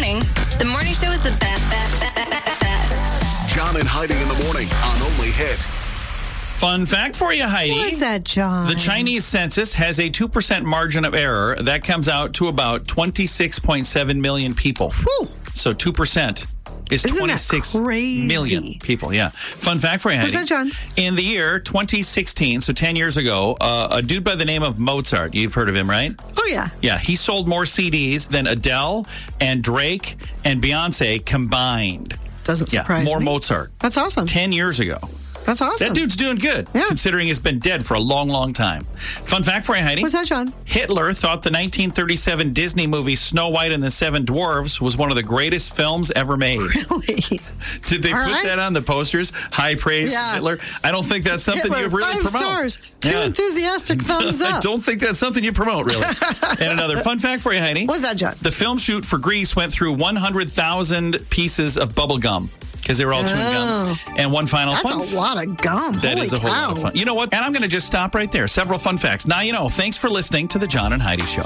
morning. The morning show is the best. John and Heidi in the morning on Only Hit. Fun fact for you, Heidi. What's that, John? The Chinese census has a 2% margin of error. That comes out to about 26.7 million people. Whew. So 2% is Isn't that 26 crazy? million people. Yeah. Fun fact for you, Heidi. What's that, John? In the year 2016, so 10 years ago, a dude by the name of Mozart, you've heard of him, right? Oh, yeah. Yeah, he sold more CDs than Adele and Drake and Beyonce combined. Doesn't surprise more me. Mozart. That's awesome. 10 years ago. That's awesome. That dude's doing good, Yeah. considering he's been dead for a long, long time. Fun fact for you, Heidi. What's that, John? Hitler thought the 1937 Disney movie Snow White and the Seven Dwarfs was one of the greatest films ever made. Really? Did they put that on the posters? High praise for Hitler? I don't think that's something Hitler, you really 5 promote. stars. 2 enthusiastic thumbs up. I don't think that's something you promote, really. And another fun fact for you, Heidi. What's that, John? The film shoot for Grease went through 100,000 pieces of bubble gum because they were all chewing gum. And one final That's fun. a lot of gum. That is a whole lot of fun. You know what? And I'm going to just stop right there. Several fun facts. Now you know. Thanks for listening to the John and Heidi Show.